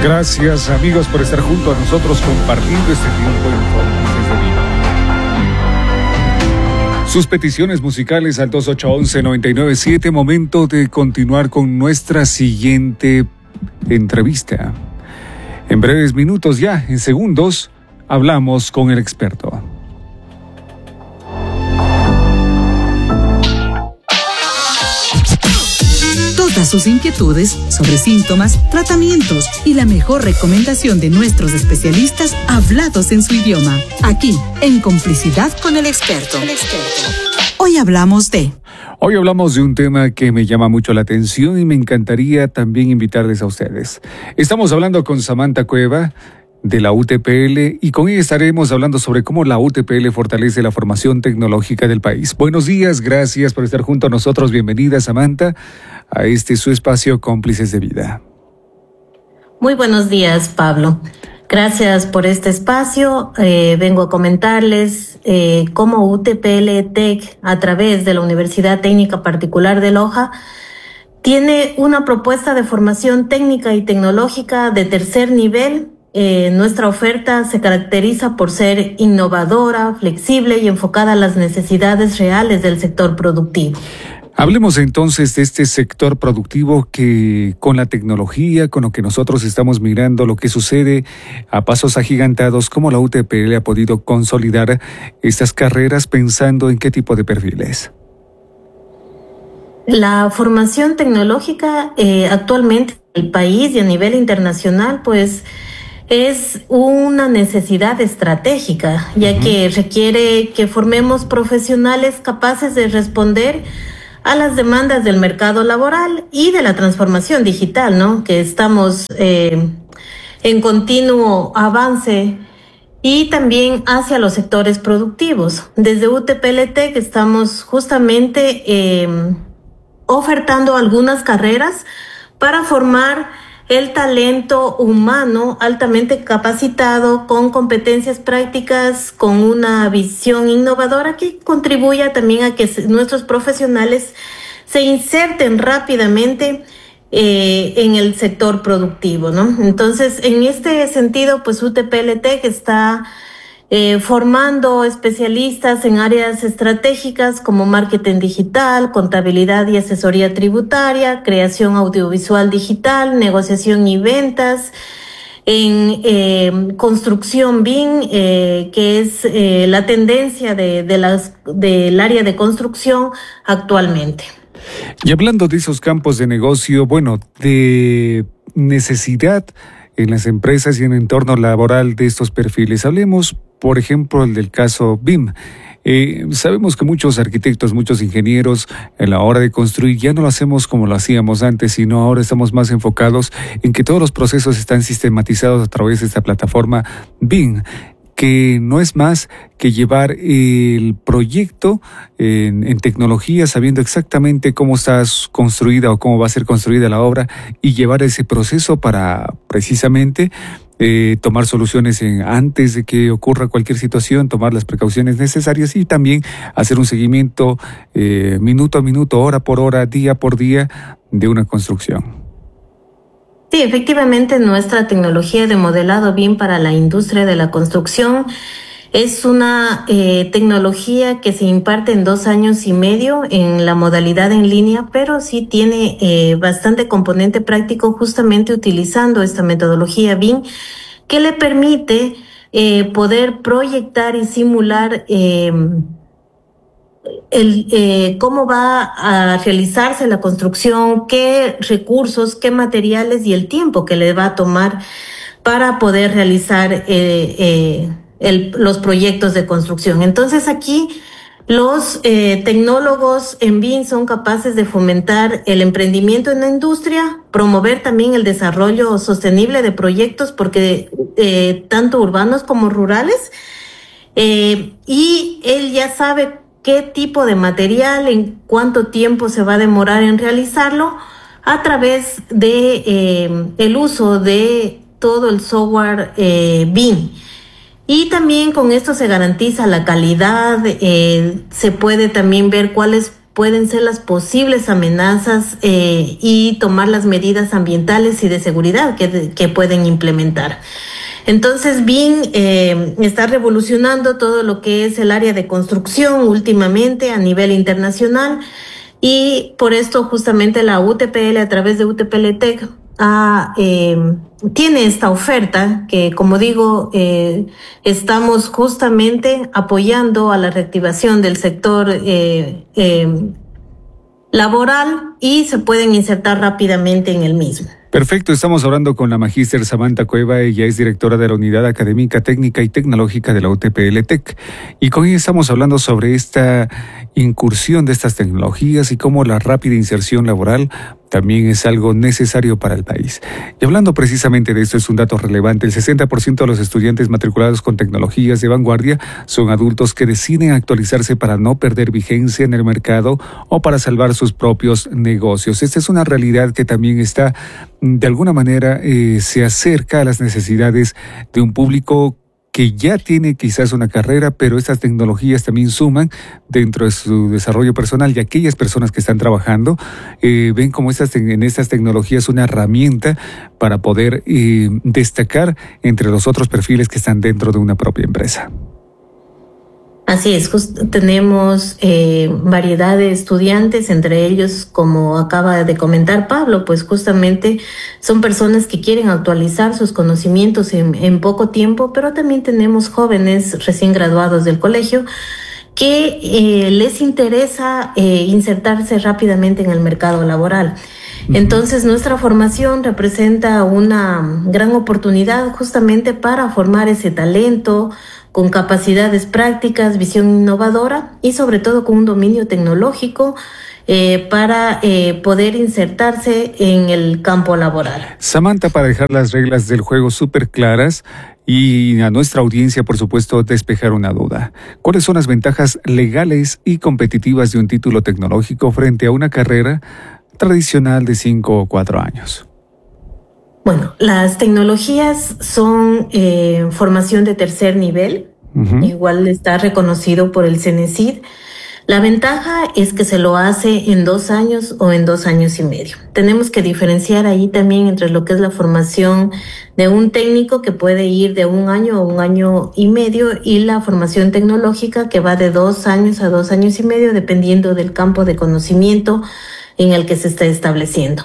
Gracias, amigos, por estar junto a nosotros compartiendo este tiempo en Cómplices de Vida. Sus peticiones musicales al 2811-997. Momento de continuar con nuestra siguiente entrevista. En breves minutos ya, en segundos, hablamos con el experto. Todas sus inquietudes sobre síntomas, tratamientos y la mejor recomendación de nuestros especialistas hablados en su idioma. Aquí, en Complicidad con el Experto. Hoy hablamos de un tema que me llama mucho la atención y me encantaría también invitarles a ustedes. Estamos hablando con Samantha Cueva de la UTPL y con ella estaremos hablando sobre cómo la UTPL fortalece la formación tecnológica del país. Buenos días, gracias por estar junto a nosotros. Bienvenida, Samantha, a su espacio Cómplices de Vida. Muy buenos días, Pablo. Gracias por este espacio. Vengo a comentarles cómo UTPL Tech, a través de la Universidad Técnica Particular de Loja, tiene una propuesta de formación técnica y tecnológica de tercer nivel. Nuestra oferta se caracteriza por ser innovadora, flexible y enfocada a las necesidades reales del sector productivo. Hablemos entonces de este sector productivo que con la tecnología, con lo que nosotros estamos mirando, lo que sucede a pasos agigantados, cómo la UTPL ha podido consolidar estas carreras pensando en qué tipo de perfiles. La formación tecnológica actualmente en el país y a nivel internacional, pues, es una necesidad estratégica, ya que requiere que formemos profesionales capaces de responder a las demandas del mercado laboral y de la transformación digital, ¿no? Que estamos en continuo avance, y también hacia los sectores productivos. Desde UTPL Tech estamos justamente ofertando algunas carreras para formar el talento humano altamente capacitado, con competencias prácticas, con una visión innovadora que contribuya también a que nuestros profesionales se inserten rápidamente en el sector productivo, ¿no? Entonces, en este sentido, pues UTPL Tech está formando especialistas en áreas estratégicas como marketing digital, contabilidad y asesoría tributaria, creación audiovisual digital, negociación y ventas, en construcción BIM, que es la tendencia del área de construcción actualmente. Y hablando de esos campos de negocio, de necesidad en las empresas y en el entorno laboral de estos perfiles, hablemos, por ejemplo, el del caso BIM. Sabemos que muchos arquitectos, muchos ingenieros, en la hora de construir ya no lo hacemos como lo hacíamos antes, sino ahora estamos más enfocados en que todos los procesos están sistematizados a través de esta plataforma BIM, que no es más que llevar el proyecto en tecnología, sabiendo exactamente cómo está construida o cómo va a ser construida la obra, y llevar ese proceso para precisamente tomar soluciones antes de que ocurra cualquier situación, tomar las precauciones necesarias y también hacer un seguimiento minuto a minuto, hora por hora, día por día de una construcción. Sí, efectivamente, nuestra tecnología de modelado BIM para la industria de la construcción es una tecnología que se imparte en 2 años y medio en la modalidad en línea, pero sí tiene bastante componente práctico, justamente utilizando esta metodología BIM, que le permite poder proyectar y simular cómo va a realizarse la construcción, qué recursos, qué materiales y el tiempo que le va a tomar para poder realizar los proyectos de construcción. Entonces aquí los tecnólogos en BIM son capaces de fomentar el emprendimiento en la industria, promover también el desarrollo sostenible de proyectos, porque tanto urbanos como rurales, y él ya sabe qué tipo de material, en cuánto tiempo se va a demorar en realizarlo, a través de el uso de todo el software BIM. Y también con esto se garantiza la calidad, se puede también ver cuáles pueden ser las posibles amenazas y tomar las medidas ambientales y de seguridad que pueden implementar. Entonces, BIM está revolucionando todo lo que es el área de construcción últimamente a nivel internacional, y por esto justamente la UTPL, a través de UTPL Tech, tiene esta oferta que, como digo, estamos justamente apoyando a la reactivación del sector laboral, y se pueden insertar rápidamente en el mismo. Perfecto, estamos hablando con la magíster Samantha Cueva. Ella es directora de la Unidad Académica, Técnica y Tecnológica de la UTPL Tech. Y con ella estamos hablando sobre esta incursión de estas tecnologías y cómo la rápida inserción laboral también es algo necesario para el país. Y hablando precisamente de esto, es un dato relevante: el 60% de los estudiantes matriculados con tecnologías de vanguardia son adultos que deciden actualizarse para no perder vigencia en el mercado o para salvar sus propios negocios. Esta es una realidad que también está, de alguna manera, se acerca a las necesidades de un público que ya tiene quizás una carrera, pero estas tecnologías también suman dentro de su desarrollo personal, y aquellas personas que están trabajando ven como en estas tecnologías una herramienta para poder destacar entre los otros perfiles que están dentro de una propia empresa. Así es, tenemos variedad de estudiantes, entre ellos, como acaba de comentar Pablo, pues justamente son personas que quieren actualizar sus conocimientos en poco tiempo, pero también tenemos jóvenes recién graduados del colegio que les interesa insertarse rápidamente en el mercado laboral. Entonces, nuestra formación representa una gran oportunidad justamente para formar ese talento con capacidades prácticas, visión innovadora y sobre todo con un dominio tecnológico para poder insertarse en el campo laboral. Samantha, para dejar las reglas del juego súper claras y a nuestra audiencia, por supuesto, despejar una duda: ¿cuáles son las ventajas legales y competitivas de un título tecnológico frente a una carrera tradicional de 5 o 4 años? Bueno, las tecnologías son formación de tercer nivel, igual está reconocido por el CENESID. La ventaja es que se lo hace en 2 años o en 2 años y medio. Tenemos que diferenciar ahí también entre lo que es la formación de un técnico, que puede ir de 1 año o 1 año y medio, y la formación tecnológica, que va de 2 años a 2 años y medio, dependiendo del campo de conocimiento en el que se está estableciendo.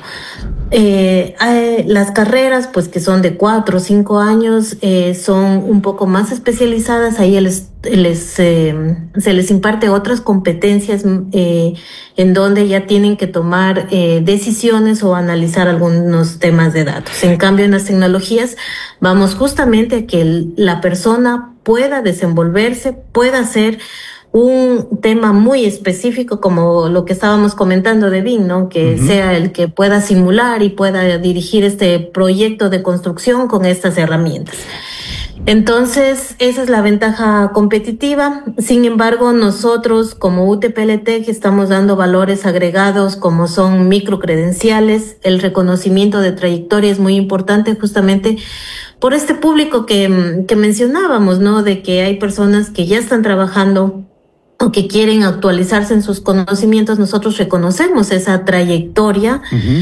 Las carreras, pues, que son de 4 o 5 años, son un poco más especializadas. Ahí se les imparte otras competencias en donde ya tienen que tomar decisiones o analizar algunos temas de datos. En cambio, en las tecnologías vamos justamente a que la persona pueda desenvolverse, pueda hacer un tema muy específico, como lo que estábamos comentando de BIM, ¿no? Que sea el que pueda simular y pueda dirigir este proyecto de construcción con estas herramientas. Entonces, esa es la ventaja competitiva. Sin embargo, nosotros como UTPL Tech estamos dando valores agregados como son microcredenciales. El reconocimiento de trayectoria es muy importante justamente por este público que mencionábamos, ¿no? De que hay personas que ya están trabajando o que quieren actualizarse en sus conocimientos. Nosotros reconocemos esa trayectoria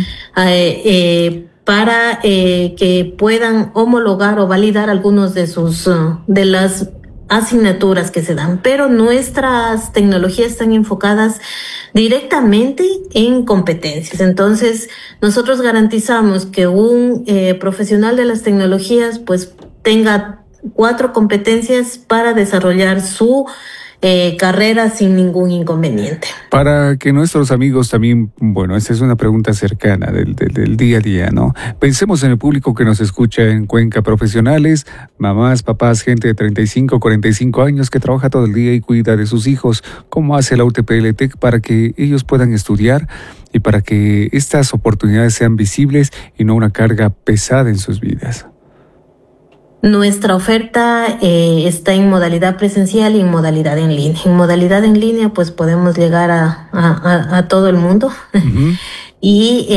para que puedan homologar o validar algunos de las asignaturas que se dan, pero nuestras tecnologías están enfocadas directamente en competencias. Entonces, nosotros garantizamos que un profesional de las tecnologías pues tenga 4 competencias para desarrollar su carrera sin ningún inconveniente. Para que nuestros amigos también, bueno, esta es una pregunta cercana del día a día, ¿no? Pensemos en el público que nos escucha en Cuenca: profesionales, mamás, papás, gente de 35, 45 años que trabaja todo el día y cuida de sus hijos. ¿Cómo hace la UTPL Tech para que ellos puedan estudiar y para que estas oportunidades sean visibles y no una carga pesada en sus vidas? Nuestra oferta está en modalidad presencial y en modalidad en línea. En modalidad en línea, pues podemos llegar a todo el mundo. y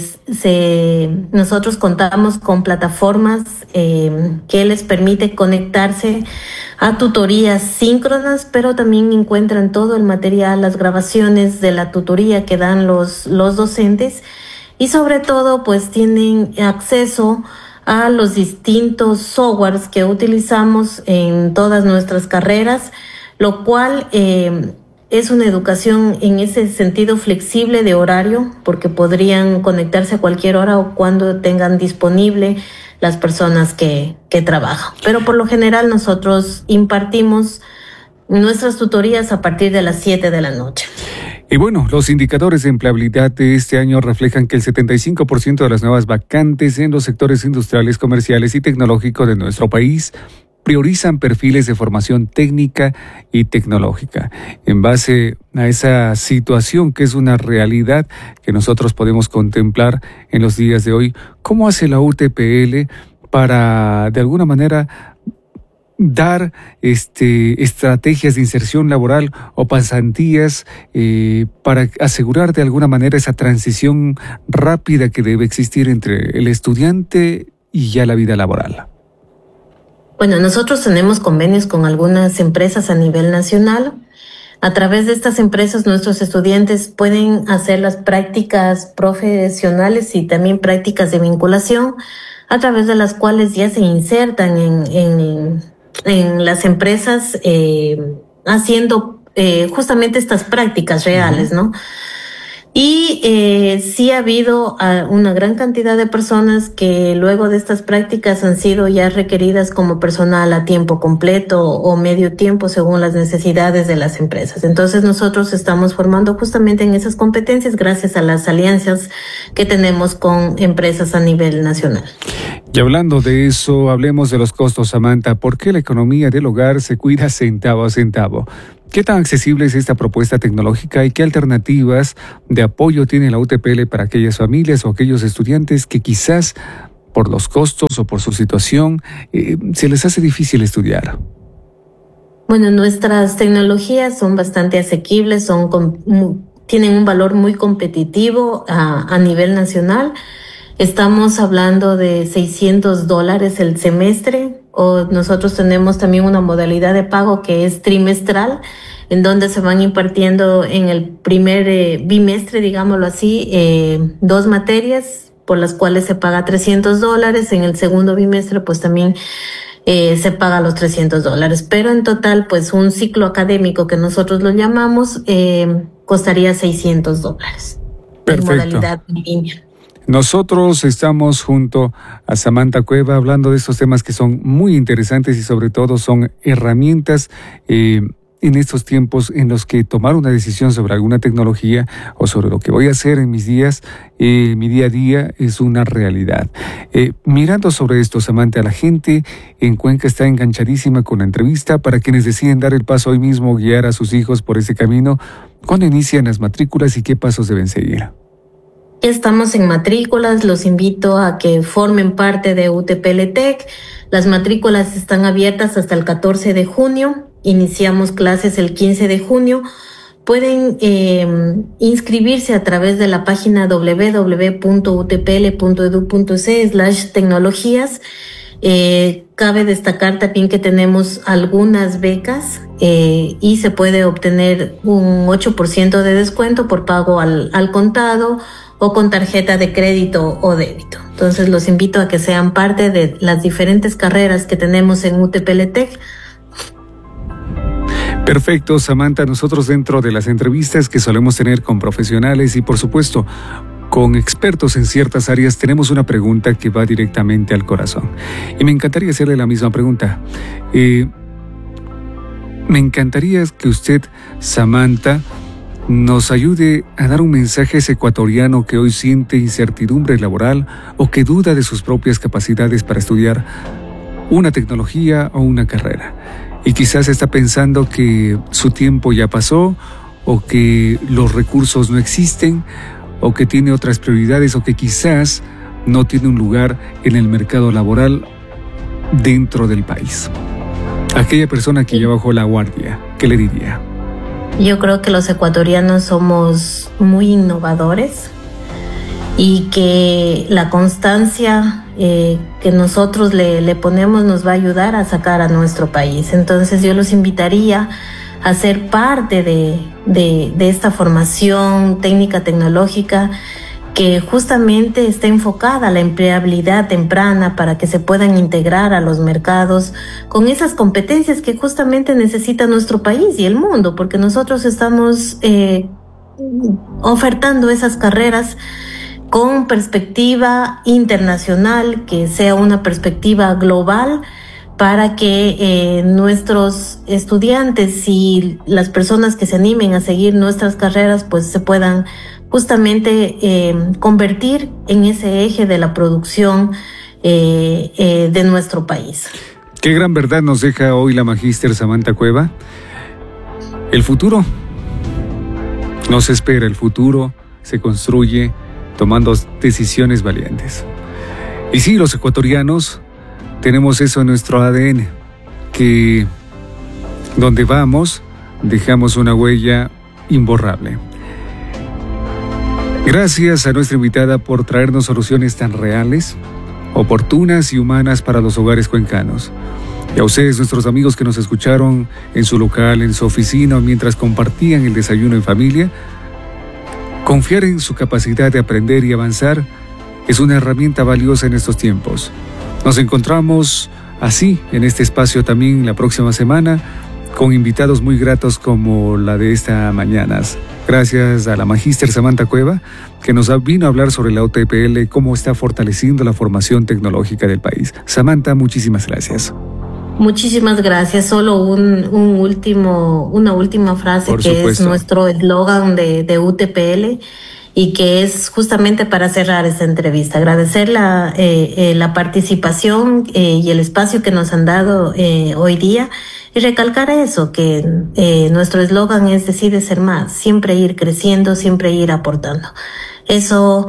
nosotros contamos con plataformas que les permite conectarse a tutorías síncronas, pero también encuentran todo el material, las grabaciones de la tutoría que dan los docentes, y sobre todo pues tienen acceso a los distintos softwares que utilizamos en todas nuestras carreras, lo cual es una educación en ese sentido flexible de horario, porque podrían conectarse a cualquier hora o cuando tengan disponible las personas que trabajan. Pero por lo general nosotros impartimos nuestras tutorías a partir de las 7 de la noche. Y bueno, los indicadores de empleabilidad de este año reflejan que el 75% de las nuevas vacantes en los sectores industriales, comerciales y tecnológicos de nuestro país priorizan perfiles de formación técnica y tecnológica. En base a esa situación que es una realidad que nosotros podemos contemplar en los días de hoy, ¿cómo hace la UTPL para, de alguna manera, dar estrategias de inserción laboral o pasantías para asegurar de alguna manera esa transición rápida que debe existir entre el estudiante y ya la vida laboral? Bueno, nosotros tenemos convenios con algunas empresas a nivel nacional. A través de estas empresas, nuestros estudiantes pueden hacer las prácticas profesionales y también prácticas de vinculación, a través de las cuales ya se insertan en las empresas haciendo justamente estas prácticas reales, ¿no? Y sí ha habido una gran cantidad de personas que luego de estas prácticas han sido ya requeridas como personal a tiempo completo o medio tiempo según las necesidades de las empresas. Entonces nosotros estamos formando justamente en esas competencias gracias a las alianzas que tenemos con empresas a nivel nacional. Y hablando de eso, hablemos de los costos, Samantha. ¿Por qué la economía del hogar se cuida centavo a centavo? ¿Qué tan accesible es esta propuesta tecnológica y qué alternativas de apoyo tiene la UTPL para aquellas familias o aquellos estudiantes que quizás por los costos o por su situación se les hace difícil estudiar? Bueno, nuestras tecnologías son bastante asequibles, tienen un valor muy competitivo a nivel nacional. Estamos hablando de $600 el semestre, o nosotros tenemos también una modalidad de pago que es trimestral, en donde se van impartiendo en el primer bimestre, digámoslo así, 2 materias por las cuales se paga $300. En el segundo bimestre pues también se paga los $300, pero en total pues un ciclo académico que nosotros lo llamamos costaría $600. Perfecto. En modalidad en línea. Nosotros estamos junto a Samantha Cueva hablando de estos temas que son muy interesantes y sobre todo son herramientas en estos tiempos en los que tomar una decisión sobre alguna tecnología o sobre lo que voy a hacer en mis días, mi día a día, es una realidad. Mirando sobre esto, Samantha, la gente en Cuenca está enganchadísima con la entrevista. Para quienes deciden dar el paso hoy mismo, guiar a sus hijos por ese camino, ¿cuándo inician las matrículas y qué pasos deben seguir? Estamos en matrículas, los invito a que formen parte de UTPL Tech. Las matrículas están abiertas hasta el 14 de junio, iniciamos clases el 15 de junio. Pueden inscribirse a través de la página www.utpl.edu.c/tecnologías. Cabe destacar también que tenemos algunas becas y se puede obtener un 8% de descuento por pago al contado o con tarjeta de crédito o débito. Entonces los invito a que sean parte de las diferentes carreras que tenemos en UTPL Tech. Perfecto, Samantha. Nosotros dentro de las entrevistas que solemos tener con profesionales y por supuesto con expertos en ciertas áreas, tenemos una pregunta que va directamente al corazón. Y me encantaría hacerle la misma pregunta. Me encantaría que usted, Samantha, nos ayude a dar un mensaje a ese ecuatoriano que hoy siente incertidumbre laboral o que duda de sus propias capacidades para estudiar una tecnología o una carrera. Y quizás está pensando que su tiempo ya pasó, o que los recursos no existen, o que tiene otras prioridades, o que quizás no tiene un lugar en el mercado laboral dentro del país. Aquella persona que ya bajó la guardia, ¿qué le diría? Yo creo que los ecuatorianos somos muy innovadores y que la constancia que nosotros le ponemos nos va a ayudar a sacar a nuestro país. Entonces yo los invitaría a ser parte de esta formación técnica tecnológica que justamente está enfocada a la empleabilidad temprana para que se puedan integrar a los mercados con esas competencias que justamente necesita nuestro país y el mundo, porque nosotros estamos ofertando esas carreras con perspectiva internacional, que sea una perspectiva global, para que nuestros estudiantes y las personas que se animen a seguir nuestras carreras pues se puedan justamente convertir en ese eje de la producción de nuestro país. Qué gran verdad nos deja hoy la magíster Samantha Cueva. El futuro nos espera, el futuro se construye tomando decisiones valientes. Y sí, los ecuatorianos tenemos eso en nuestro ADN, que donde vamos dejamos una huella imborrable. Gracias a nuestra invitada por traernos soluciones tan reales, oportunas y humanas para los hogares cuencanos. Y a ustedes, nuestros amigos que nos escucharon en su local, en su oficina o mientras compartían el desayuno en familia, confiar en su capacidad de aprender y avanzar es una herramienta valiosa en estos tiempos. Nos encontramos así en este espacio también la próxima semana con invitados muy gratos como la de esta mañana. Gracias a la magíster Samantha Cueva, que nos vino a hablar sobre la UTPL, cómo está fortaleciendo la formación tecnológica del país. Samantha, muchísimas gracias. Muchísimas gracias. Solo una última frase. Por que supuesto. Es nuestro eslogan de UTPL y que es justamente para cerrar esta entrevista. Agradecer la participación y el espacio que nos han dado hoy día y recalcar eso, que nuestro eslogan es decide ser más, siempre ir creciendo, siempre ir aportando. Eso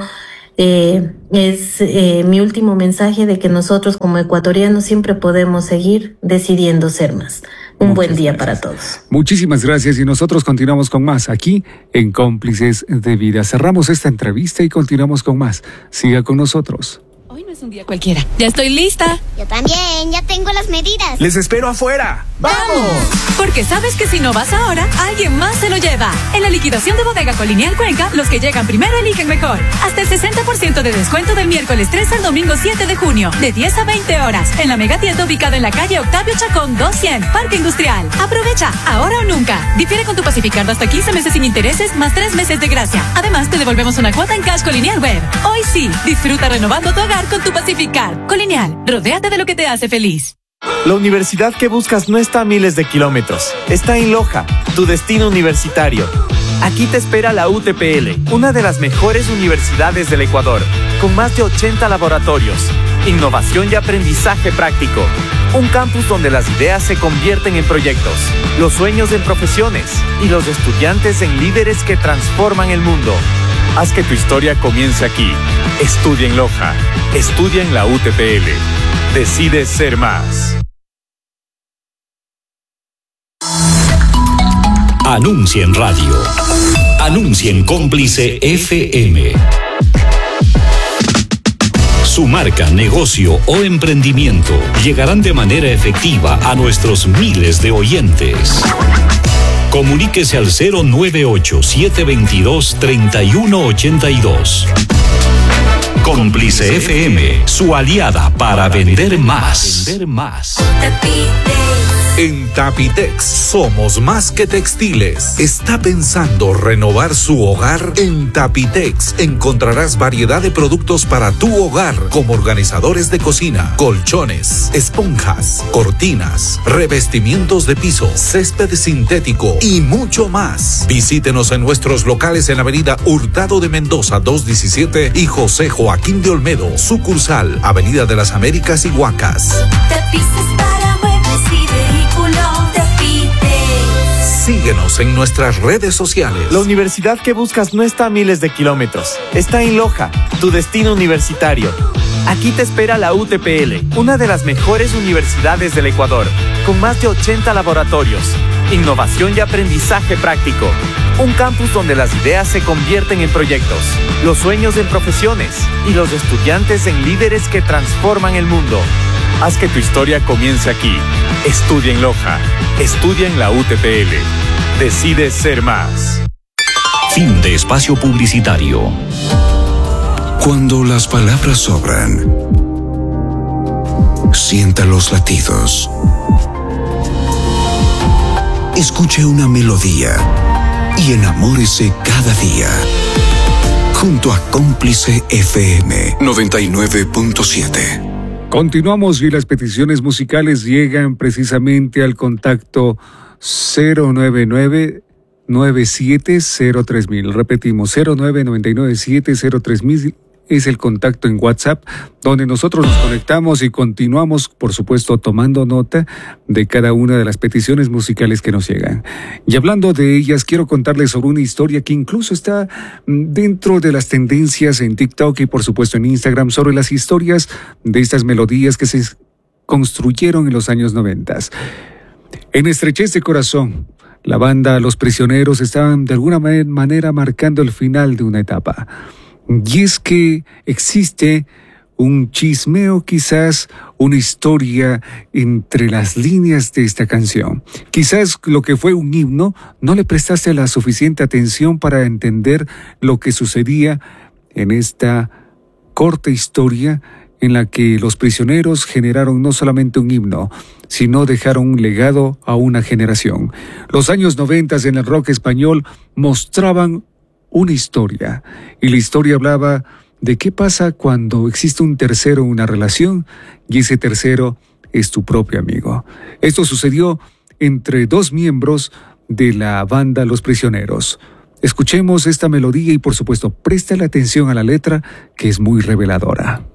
es mi último mensaje de que nosotros como ecuatorianos siempre podemos seguir decidiendo ser más. Un buen día para todos. Muchísimas gracias y nosotros continuamos con más aquí en Cómplices de Vida. Cerramos esta entrevista y continuamos con más. Siga con nosotros. Hoy no es un día cualquiera. Ya estoy lista. Yo también, ya tengo las medidas. Les espero afuera. ¡Vamos! Porque sabes que si no vas ahora, alguien más se lo lleva. En la liquidación de Bodega Colonial Cuenca, los que llegan primero eligen mejor. Hasta el 60% de descuento del miércoles 3 al domingo 7 de junio, de 10 a 20 horas, en la megatienda ubicada en la calle Octavio Chacón 200, Parque Industrial. Aprovecha, ahora o nunca. Difiere con tu Pacificard hasta 15 meses sin intereses, más 3 meses de gracia. Además, te devolvemos una cuota en cash Colonial Web. Hoy sí, disfruta renovando tu hogar con tu Pacificard. Colonial, rodéate de lo que te hace feliz. La universidad que buscas no está a miles de kilómetros. Está en Loja, tu destino universitario. Aquí te espera la UTPL, una de las mejores universidades del Ecuador, con más de 80 laboratorios, innovación y aprendizaje práctico. Un campus donde las ideas se convierten en proyectos, los sueños en profesiones y los estudiantes en líderes que transforman el mundo. Haz que tu historia comience aquí. Estudia en Loja. Estudia en la UTPL. Decide ser más. Anuncia en radio. Anuncia en Cómplice FM. Su marca, negocio o emprendimiento llegarán de manera efectiva a nuestros miles de oyentes. Comuníquese al 098-722-3182. Cómplice FM, su aliada para vender más. En Tapitex somos más que textiles. ¿Está pensando renovar su hogar? En Tapitex encontrarás variedad de productos para tu hogar, como organizadores de cocina, colchones, esponjas, cortinas, revestimientos de piso, césped sintético y mucho más. Visítenos en nuestros locales en la avenida Hurtado de Mendoza 217 y José Joaquín de Olmedo, sucursal Avenida de las Américas y Huacas. Tapices para muebles y vehículos. Síguenos en nuestras redes sociales. La universidad que buscas no está a miles de kilómetros. Está en Loja, tu destino universitario. Aquí te espera la UTPL, una de las mejores universidades del Ecuador, con más de 80 laboratorios, innovación y aprendizaje práctico. Un campus donde las ideas se convierten en proyectos, los sueños en profesiones y los estudiantes en líderes que transforman el mundo. Haz que tu historia comience aquí. Estudia en Loja. Estudia en la UTPL. Decide ser más. Fin de espacio publicitario. Cuando las palabras sobran, sienta los latidos. Escuche una melodía y enamórese cada día. Junto a Cómplice FM 99.7. Continuamos y las peticiones musicales llegan precisamente al contacto 099-9703.000. Repetimos, 099-9703.000 es el contacto en WhatsApp, donde nosotros nos conectamos y continuamos, por supuesto, tomando nota de cada una de las peticiones musicales que nos llegan. Y hablando de ellas, quiero contarles sobre una historia que incluso está dentro de las tendencias en TikTok y, por supuesto, en Instagram, sobre las historias de estas melodías que se construyeron en los años 90. En Estrechez de Corazón, la banda Los Prisioneros estaban de alguna manera marcando el final de una etapa. Y es que existe un chismeo, quizás una historia entre las líneas de esta canción. Quizás lo que fue un himno no le prestaste la suficiente atención para entender lo que sucedía en esta corta historia en la que Los Prisioneros generaron no solamente un himno, sino dejaron un legado a una generación. Los años 90 en el rock español mostraban una historia, y la historia hablaba de qué pasa cuando existe un tercero en una relación y ese tercero es tu propio amigo. Esto sucedió entre dos miembros de la banda Los Prisioneros. Escuchemos esta melodía y, por supuesto, préstale atención a la letra, que es muy reveladora.